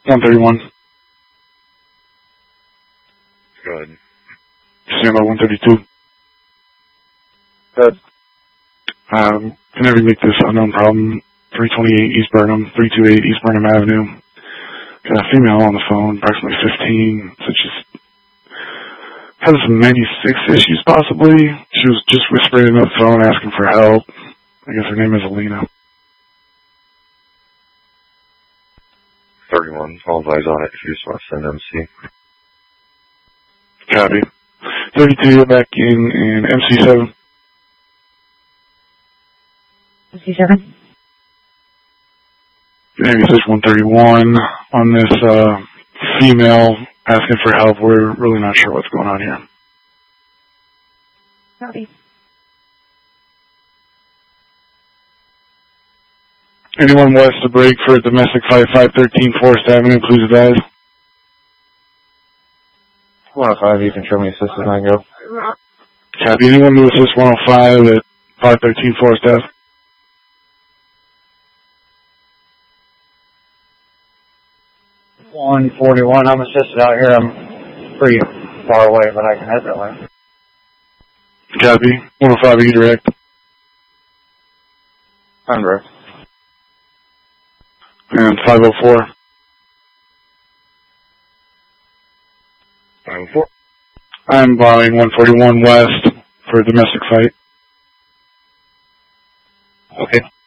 131. Go ahead. Stand by 132. Good. Can never make this unknown problem. 328 East Burnham, 328 East Burnham Avenue. Got a female on the phone, approximately 15, so she's having some 96 issues possibly. She was just whispering into the phone asking for help. I guess her name is Alina. 31, all eyes on it, Fuse West and MC. Copy. 32, you're back in MC7. MC7? Maybe it says 131 on this female asking for help. We're really not sure what's going on here. Copy. Anyone west to break for a domestic fight, 513 Forest Avenue, please advise. 105, you can show me assistant, I go. Copy. Anyone to assist 105 at 513 Forest Ave? $141, I'm assisted out here. I'm pretty far away, but I can head that way. Copy. 105, you direct. I'm direct. And 504. 504. I'm borrowing 141 west for a domestic fight. Okay.